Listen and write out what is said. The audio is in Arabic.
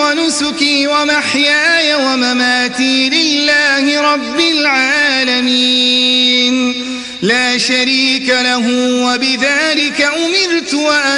ونسكي ومحياي ومماتي لله رب العالمين لا شريك له وبذلك أمرت